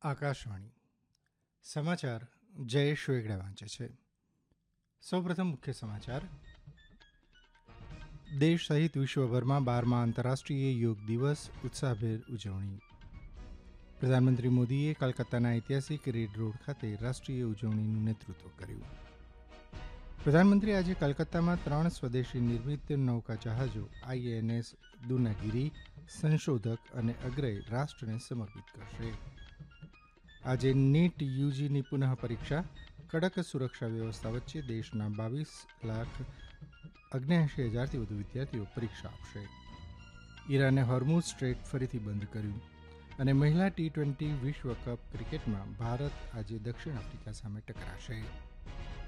આકાશવાણી સમાચાર જયેશ વેગડા વાંચે છે. સૌપ્રથમ મુખ્ય સમાચાર. દેશ સહિત વિશ્વભરમાં 12મા આંતરરાષ્ટ્રીય યોગ દિવસ ઉત્સાહભેર ઉજવણી. પ્રધાનમંત્રી મોદીએ કોલકાતાના ઐતિહાસિક રેડ રોડ ખાતે રાષ્ટ્રીય ઉજવણીનું નેતૃત્વ કર્યું. પ્રધાનમંત્રી આજે કોલકાતામાં 3 સ્વદેશી નિર્મિત નૌકા જહાજો INS દૂનાગીરી, સંશોધક અને અગ્રય રાષ્ટ્રને સમર્પિત કરશે. આજે નીટ યુજીની પુનઃ પરીક્ષા કડક સુરક્ષા વ્યવસ્થા વચ્ચે દેશના 22,79,000થી વધુ વિદ્યાર્થીઓ પરીક્ષા આપશે. ઈરાને હોર્મુઝ સ્ટ્રેટ ફરીથી બંધ કર્યું અને મહિલા T20 વિશ્વકપ ક્રિકેટમાં ભારત આજે દક્ષિણ આફ્રિકા સામે ટકરાશે.